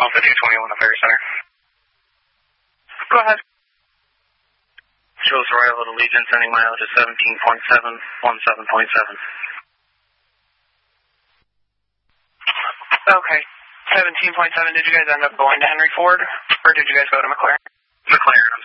Alpha 221 Affairs Center. Go ahead. Shows arrival at Allegiant, sending mileage at 17.717.7. Okay. 17.7, did you guys end up going to Henry Ford, or did you guys go to McLaren? McLaren,